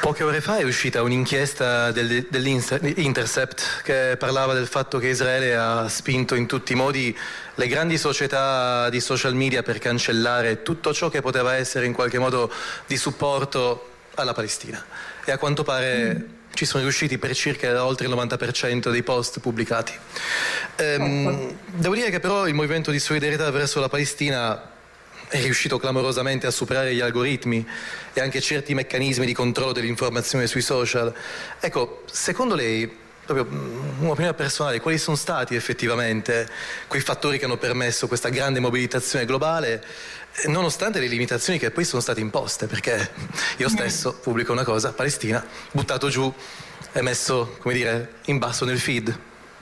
Poche ore fa è uscita un'inchiesta dell'Intercept che parlava del fatto che Israele ha spinto in tutti i modi le grandi società di social media per cancellare tutto ciò che poteva essere in qualche modo di supporto alla Palestina. E a quanto pare ci sono riusciti per circa oltre il 90% dei post pubblicati. Devo dire che però il movimento di solidarietà verso la Palestina è riuscito clamorosamente a superare gli algoritmi e anche certi meccanismi di controllo dell'informazione sui social. Ecco, secondo lei, proprio un'opinione personale, quali sono stati effettivamente quei fattori che hanno permesso questa grande mobilitazione globale, nonostante le limitazioni che poi sono state imposte? Perché io stesso pubblico una cosa, Palestina, buttato giù e messo, come dire, in basso nel feed.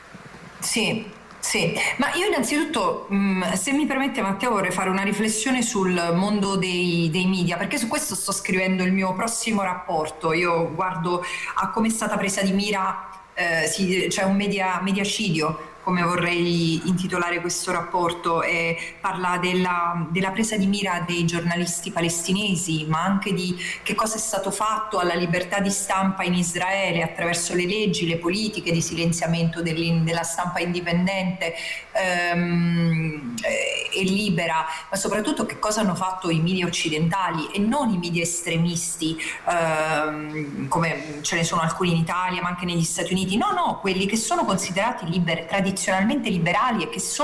Sì, ma io innanzitutto, se mi permette Matteo, vorrei fare una riflessione sul mondo dei media, perché su questo sto scrivendo il mio prossimo rapporto. Io guardo a come è stata presa di mira, c'è un mediacidio, come vorrei intitolare questo rapporto, e parla della presa di mira dei giornalisti palestinesi, ma anche di che cosa è stato fatto alla libertà di stampa in Israele attraverso le leggi, le politiche di silenziamento della stampa indipendente e libera, ma soprattutto che cosa hanno fatto i media occidentali e non i media estremisti, come ce ne sono alcuni in Italia ma anche negli Stati Uniti. No, quelli che sono considerati tradizionalmente liberali e che sono